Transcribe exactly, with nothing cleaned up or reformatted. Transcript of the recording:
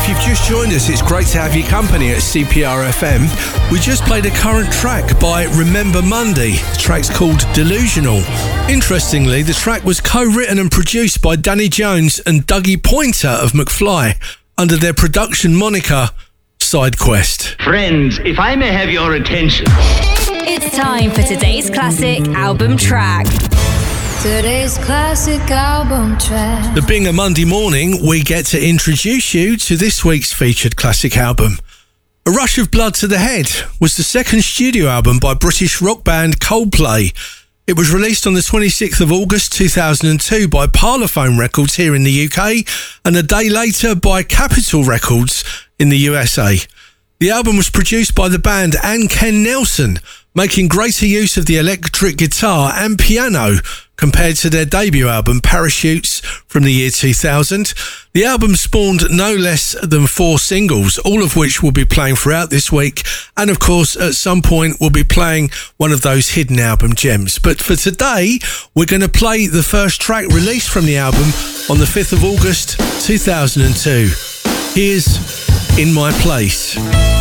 If you've just joined us, it's great to have your company at C P R F M. We just played a current track by Remember Monday. The track's called Delusional. Interestingly, the track was co-written and produced by Danny Jones and Dougie Pointer of McFly under their production moniker SideQuest. Friends, if I may have your attention. It's time for today's classic album track. Today's classic album track. The being a Monday morning, we get to introduce you to this week's featured classic album. A Rush of Blood to the Head was the second studio album by British rock band Coldplay. It was released on the twenty-sixth of August two thousand two by Parlophone Records here in the U K and a day later by Capitol Records in the U S A. The album was produced by the band and Ken Nelson, making greater use of the electric guitar and piano compared to their debut album Parachutes from the year two thousand. The album spawned no less than four singles, all of which we'll be playing throughout this week, and of course at some point we'll be playing one of those hidden album gems. But for today, we're going to play the first track released from the album on the fifth of August two thousand two. Here's In My Place.